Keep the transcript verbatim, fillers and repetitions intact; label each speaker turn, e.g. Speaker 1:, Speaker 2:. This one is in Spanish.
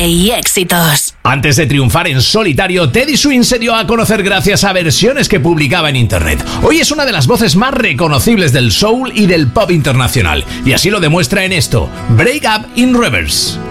Speaker 1: y éxitos.
Speaker 2: Antes de triunfar en solitario, Teddy Swing se dio a conocer gracias a versiones que publicaba en internet. Hoy es una de las voces más reconocibles del soul y del pop internacional, y así lo demuestra en esto, Break Up in Reverse.